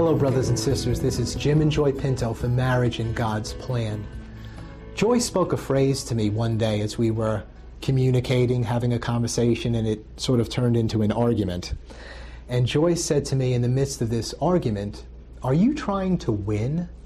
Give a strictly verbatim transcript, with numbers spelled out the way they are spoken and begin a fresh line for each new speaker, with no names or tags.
Hello, brothers and sisters. This is Jim and Joy Pinto for Marriage in God's Plan. Joy spoke a phrase to me one day as we were communicating, having a conversation, and it sort of turned into an argument. And Joy said to me in the midst of this argument, "Are you trying to win